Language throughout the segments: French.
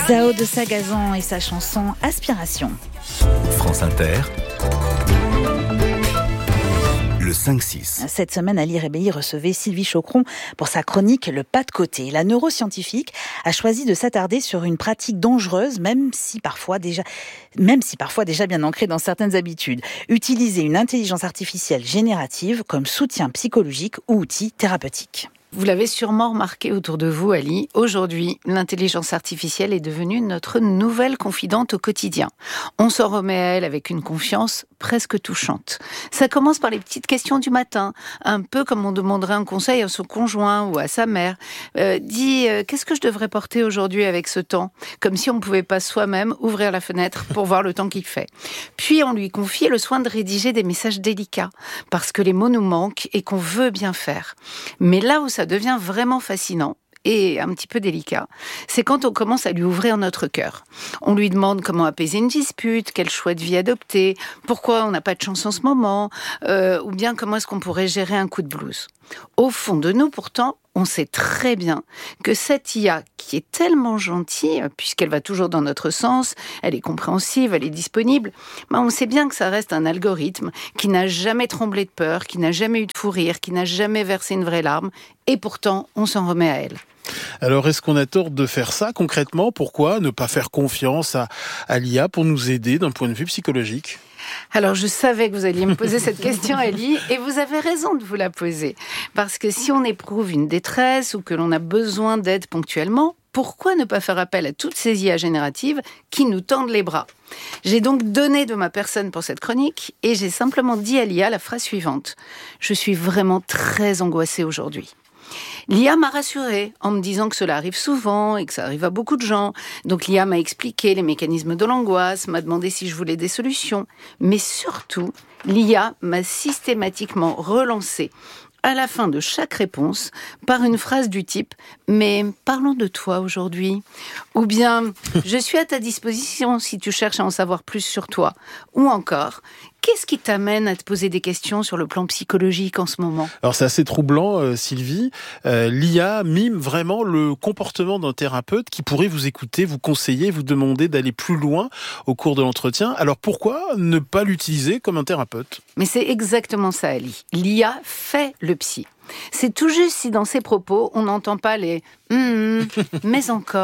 Zao de Sagazan et sa chanson Aspiration. France Inter, le 5-6. Cette semaine, Ali Rébéi recevait Sylvie Chocron pour sa chronique Le pas de côté. La neuroscientifique a choisi de s'attarder sur une pratique dangereuse, même si parfois déjà bien ancrée dans certaines habitudes. Utiliser une intelligence artificielle générative comme soutien psychologique ou outil thérapeutique. Vous l'avez sûrement remarqué autour de vous, Ali. Aujourd'hui, l'intelligence artificielle est devenue notre nouvelle confidente au quotidien. On s'en remet à elle avec une confiance presque touchante. Ça commence par les petites questions du matin, un peu comme on demanderait un conseil à son conjoint ou à sa mère. Qu'est-ce que je devrais porter aujourd'hui avec ce temps ? Comme si on ne pouvait pas soi-même ouvrir la fenêtre pour voir le temps qu'il fait. Puis on lui confie le soin de rédiger des messages délicats, parce que les mots nous manquent et qu'on veut bien faire. Mais là où ça devient vraiment fascinant et un petit peu délicat, c'est quand on commence à lui ouvrir notre cœur. On lui demande comment apaiser une dispute, quel choix de vie adopter, pourquoi on n'a pas de chance en ce moment, ou bien comment est-ce qu'on pourrait gérer un coup de blues. Au fond de nous, pourtant, on sait très bien que cette IA, qui est tellement gentille, puisqu'elle va toujours dans notre sens, elle est compréhensive, elle est disponible, on sait bien que ça reste un algorithme qui n'a jamais tremblé de peur, qui n'a jamais eu de fou rire, qui n'a jamais versé une vraie larme, et pourtant, on s'en remet à elle. Alors, est-ce qu'on a tort de faire ça concrètement ? Pourquoi ne pas faire confiance à l'IA pour nous aider d'un point de vue psychologique ? Alors, je savais que vous alliez me poser cette question, Ali, et vous avez raison de vous la poser. Parce que si on éprouve une détresse ou que l'on a besoin d'aide ponctuellement, pourquoi ne pas faire appel à toutes ces IA génératives qui nous tendent les bras ? J'ai donc donné de ma personne pour cette chronique et j'ai simplement dit à l'IA la phrase suivante. Je suis vraiment très angoissée aujourd'hui. L'IA m'a rassurée en me disant que cela arrive souvent et que ça arrive à beaucoup de gens. Donc l'IA m'a expliqué les mécanismes de l'angoisse, m'a demandé si je voulais des solutions. Mais surtout, l'IA m'a systématiquement relancée à la fin de chaque réponse par une phrase du type « Mais parlons de toi aujourd'hui » ou bien « Je suis à ta disposition si tu cherches à en savoir plus sur toi » ou encore « Qu'est-ce qui t'amène à te poser des questions sur le plan psychologique en ce moment ?» Alors c'est assez troublant, Sylvie. L'IA mime vraiment le comportement d'un thérapeute qui pourrait vous écouter, vous conseiller, vous demander d'aller plus loin au cours de l'entretien. Alors pourquoi ne pas l'utiliser comme un thérapeute ? Mais c'est exactement ça, Ali. L'IA fait le psy. C'est tout juste si dans ses propos, on n'entend pas les « mais encore ».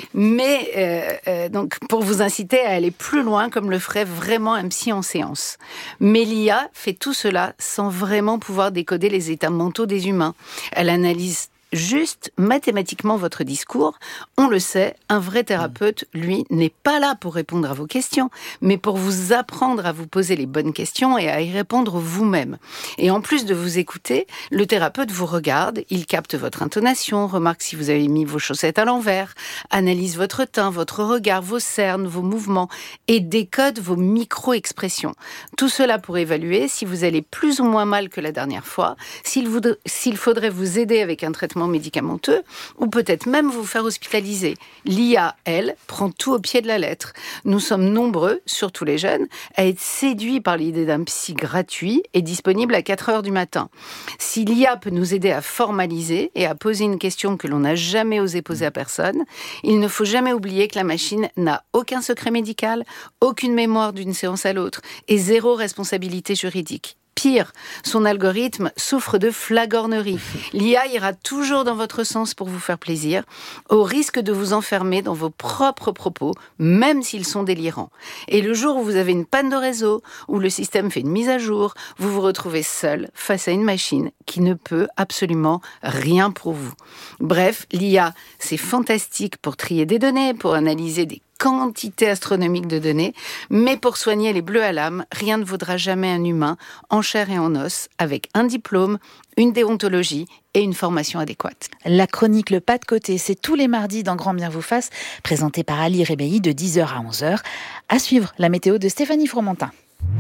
Mais donc pour vous inciter à aller plus loin comme le ferait vraiment un psy en séance. Mais l'IA fait tout cela sans vraiment pouvoir décoder les états mentaux des humains. Elle analyse juste mathématiquement votre discours. On le sait, un vrai thérapeute, lui, n'est pas là pour répondre à vos questions, mais pour vous apprendre à vous poser les bonnes questions et à y répondre vous-même. Et en plus de vous écouter, le thérapeute vous regarde, il capte votre intonation, remarque si vous avez mis vos chaussettes à l'envers, analyse votre teint, votre regard, vos cernes, vos mouvements et décode vos micro-expressions. Tout cela pour évaluer si vous allez plus ou moins mal que la dernière fois, s'il faudrait vous aider avec un traitement médicamenteux ou peut-être même vous faire hospitaliser. L'IA, elle, prend tout au pied de la lettre. Nous sommes nombreux, surtout les jeunes, à être séduits par l'idée d'un psy gratuit et disponible à 4h du matin. Si l'IA peut nous aider à formaliser et à poser une question que l'on n'a jamais osé poser à personne, il ne faut jamais oublier que la machine n'a aucun secret médical, aucune mémoire d'une séance à l'autre et zéro responsabilité juridique. Pire, son algorithme souffre de flagornerie. L'IA ira toujours dans votre sens pour vous faire plaisir, au risque de vous enfermer dans vos propres propos, même s'ils sont délirants. Et le jour où vous avez une panne de réseau, où le système fait une mise à jour, vous vous retrouvez seul face à une machine qui ne peut absolument rien pour vous. Bref, l'IA, c'est fantastique pour trier des données, pour analyser des quantité astronomique de données, mais pour soigner les bleus à l'âme, rien ne vaudra jamais un humain en chair et en os, avec un diplôme, une déontologie et une formation adéquate. La chronique Le Pas de côté, c'est tous les mardis dans Grand Bien vous fasse, présentée par Ali Rébéi de 10h à 11h. À suivre, la météo de Stéphanie Fromentin.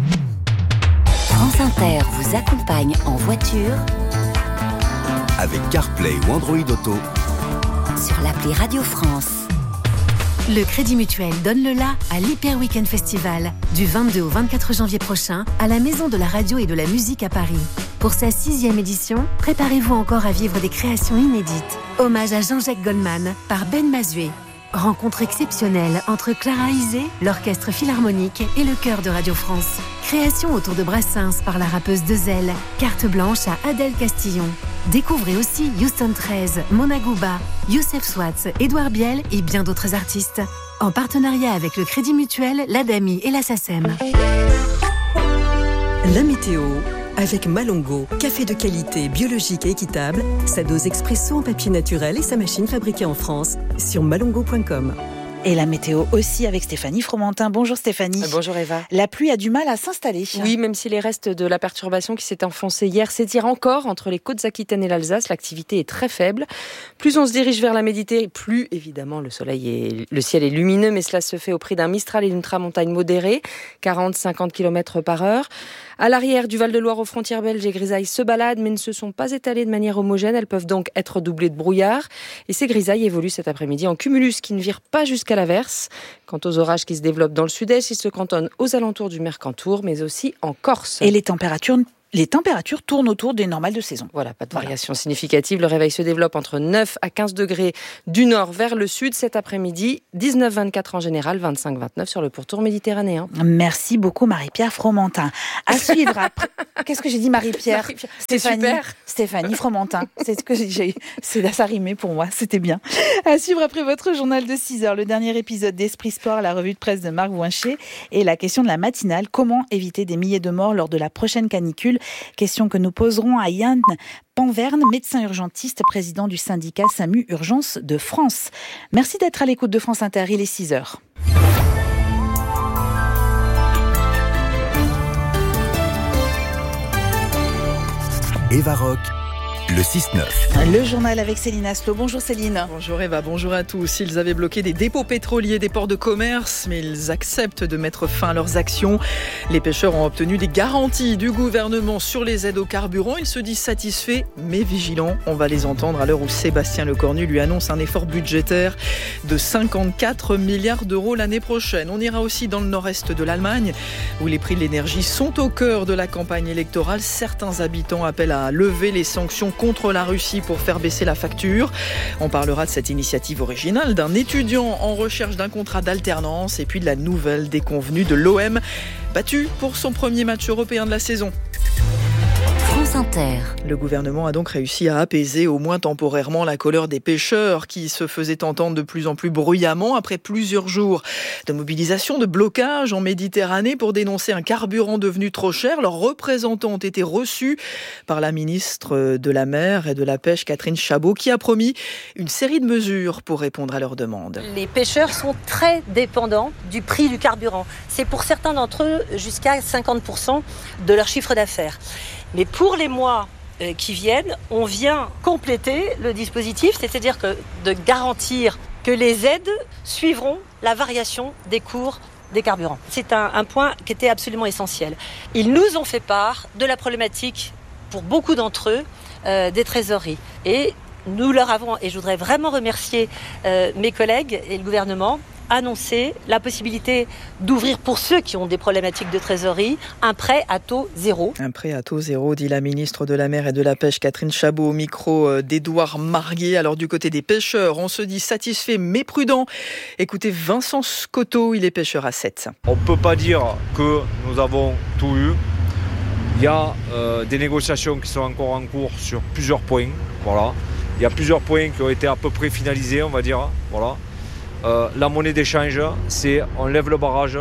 France Inter vous accompagne en voiture avec CarPlay ou Android Auto sur l'appli Radio France. Le Crédit Mutuel donne le la à l'Hyper Weekend Festival du 22 au 24 janvier prochain à la Maison de la Radio et de la Musique à Paris. Pour sa 6e édition, préparez-vous encore à vivre des créations inédites. Hommage à Jean-Jacques Goldman par Ben Mazué. Rencontre exceptionnelle entre Clara Isé, l'Orchestre Philharmonique et le Chœur de Radio France. Création autour de Brassens par la rappeuse Dezel. Carte blanche à Adèle Castillon. Découvrez aussi Houston 13, Mona Gouba, Youssef Swatz, Édouard Biel et bien d'autres artistes. En partenariat avec le Crédit Mutuel, l'ADAMI et la SACEM. La météo avec Malongo, café de qualité, biologique et équitable, sa dose expresso en papier naturel et sa machine fabriquée en France sur malongo.com. Et la météo aussi avec Stéphanie Fromentin. Bonjour Stéphanie. Bonjour Eva. La pluie a du mal à s'installer. Oui, même si les restes de la perturbation qui s'est enfoncée hier s'étirent encore entre les côtes aquitaines et l'Alsace, l'activité est très faible. Plus on se dirige vers la Méditerranée, plus évidemment le ciel est lumineux, mais cela se fait au prix d'un Mistral et d'une tramontagne modérée, 40-50 km par heure. À l'arrière du Val-de-Loire aux frontières belges, les grisailles se baladent, mais ne se sont pas étalées de manière homogène. Elles peuvent donc être doublées de brouillard. Et ces grisailles évoluent cet après-midi en cumulus qui ne virent pas jusqu'à l'averse. Quant aux orages qui se développent dans le sud-est, ils se cantonnent aux alentours du Mercantour, mais aussi en Corse. Et les températures tournent autour des normales de saison. Voilà, pas de variation significative. Le réveil se développe entre 9 à 15 degrés du nord vers le sud cet après-midi. 19-24 en général, 25-29 sur le pourtour méditerranéen. Merci beaucoup Marie-Pierre Fromentin. À suivre après... Qu'est-ce que j'ai dit Marie-Pierre? Stéphanie Fromentin. C'est ce que ça rimait pour moi, c'était bien. À suivre après votre journal de 6h, le dernier épisode d'Esprit Sport, la revue de presse de Marc Voincher et la question de la matinale, comment éviter des milliers de morts lors de la prochaine canicule? Question que nous poserons à Yann Panverne, médecin urgentiste, président du syndicat SAMU Urgence de France. Merci d'être à l'écoute de France Inter, il est 6h. Eva Rock, le 6-9. Le journal avec Céline Aslo. Bonjour Céline. Bonjour Eva, bonjour à tous. Ils avaient bloqué des dépôts pétroliers, des ports de commerce, mais ils acceptent de mettre fin à leurs actions. Les pêcheurs ont obtenu des garanties du gouvernement sur les aides au carburant. Ils se disent satisfaits, mais vigilants. On va les entendre à l'heure où Sébastien Lecornu lui annonce un effort budgétaire de 54 milliards d'euros l'année prochaine. On ira aussi dans le nord-est de l'Allemagne, où les prix de l'énergie sont au cœur de la campagne électorale. Certains habitants appellent à lever les sanctions contre la Russie pour faire baisser la facture. On parlera de cette initiative originale d'un étudiant en recherche d'un contrat d'alternance et puis de la nouvelle déconvenue de l'OM, battu pour son premier match européen de la saison. France Inter. Le gouvernement a donc réussi à apaiser au moins temporairement la colère des pêcheurs qui se faisaient entendre de plus en plus bruyamment après plusieurs jours de mobilisation, de blocage en Méditerranée pour dénoncer un carburant devenu trop cher. Leurs représentants ont été reçus par la ministre de la Mer et de la Pêche, Catherine Chabot, qui a promis une série de mesures pour répondre à leurs demandes. Les pêcheurs sont très dépendants du prix du carburant. C'est pour certains d'entre eux jusqu'à 50% de leur chiffre d'affaires. Mais pour les mois qui viennent, on vient compléter le dispositif, c'est-à-dire de garantir que les aides suivront la variation des cours des carburants. C'est un point qui était absolument essentiel. Ils nous ont fait part de la problématique, pour beaucoup d'entre eux, des trésoreries. Et nous leur avons, et je voudrais vraiment remercier mes collègues et le gouvernement, annoncer la possibilité d'ouvrir pour ceux qui ont des problématiques de trésorerie un prêt à taux zéro. Un prêt à taux zéro, dit la ministre de la Mer et de la Pêche Catherine Chabot au micro d'Édouard Marguet. Alors du côté des pêcheurs, on se dit satisfait mais prudent. Écoutez Vincent Scotto, il est pêcheur à 7. On ne peut pas dire que nous avons tout eu. Il y a des négociations qui sont encore en cours sur plusieurs points. Voilà. Il y a plusieurs points qui ont été à peu près finalisés, on va dire. Voilà. La monnaie d'échange, c'est on lève le barrage,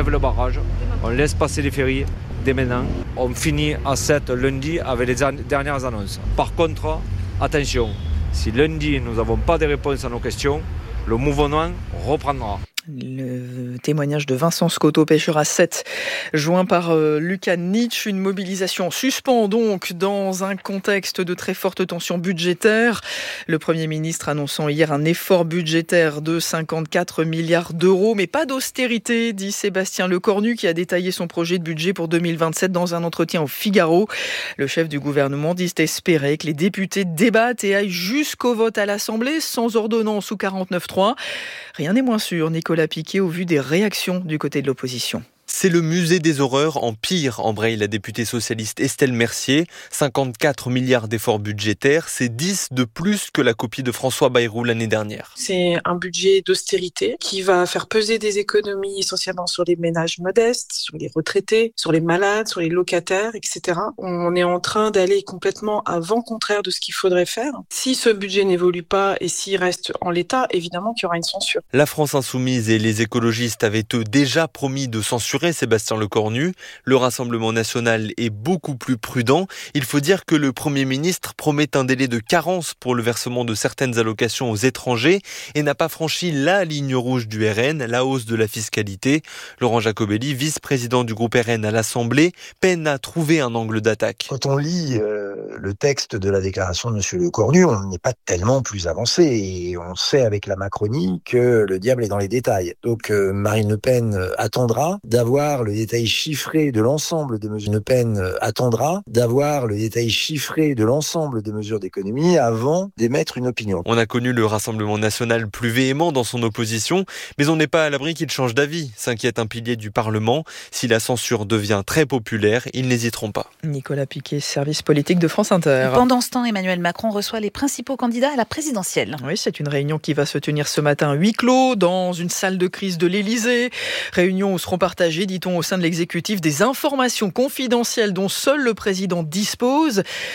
on laisse passer les ferries dès maintenant. On finit à 7 lundi avec les dernières annonces. Par contre, attention, si lundi nous n'avons pas de réponses à nos questions, le mouvement reprendra. Le témoignage de Vincent Scotto, pêcheur à 7, joint par Lucas Nietzsche. Une mobilisation en suspens donc dans un contexte de très forte tension budgétaire. Le Premier ministre annonçant hier un effort budgétaire de 54 milliards d'euros, mais pas d'austérité, dit Sébastien Lecornu qui a détaillé son projet de budget pour 2027 dans un entretien au Figaro. Le chef du gouvernement dit espérer que les députés débattent et aillent jusqu'au vote à l'Assemblée sans ordonnance ou 49.3. Rien n'est moins sûr, Nicolas Piquet, au vu des réactions du côté de l'opposition. C'est le musée des horreurs en pire, embraye la députée socialiste Estelle Mercier. 54 milliards d'efforts budgétaires, c'est 10 de plus que la copie de François Bayrou l'année dernière. C'est un budget d'austérité qui va faire peser des économies essentiellement sur les ménages modestes, sur les retraités, sur les malades, sur les locataires, etc. On est en train d'aller complètement à vent contraire de ce qu'il faudrait faire. Si ce budget n'évolue pas et s'il reste en l'état, évidemment qu'il y aura une censure. La France insoumise et les écologistes avaient eux déjà promis de censurer Sébastien Lecornu. Le Rassemblement national est beaucoup plus prudent. Il faut dire que le Premier ministre promet un délai de carence pour le versement de certaines allocations aux étrangers et n'a pas franchi la ligne rouge du RN, la hausse de la fiscalité. Laurent Jacobelli, vice-président du groupe RN à l'Assemblée, peine à trouver un angle d'attaque. Quand on lit le texte de la déclaration de M. Lecornu, on n'est pas tellement plus avancé et on sait avec la Macronie que le diable est dans les détails. Donc Marine Le Pen attendra d'avoir le détail chiffré de l'ensemble des mesures. Le Pen attendra d'avoir le détail chiffré de l'ensemble des mesures d'économie avant d'émettre une opinion. On a connu le Rassemblement national plus véhément dans son opposition, mais on n'est pas à l'abri qu'il change d'avis, s'inquiète un pilier du Parlement. Si la censure devient très populaire, ils n'hésiteront pas. Nicolas Piquet, service politique de France Inter. Pendant ce temps, Emmanuel Macron reçoit les principaux candidats à la présidentielle. Oui, c'est une réunion qui va se tenir ce matin à huis clos dans une salle de crise de l'Élysée. Réunion où seront partagées, dit-on, au sein de l'exécutif, des informations confidentielles dont seul le président dispose.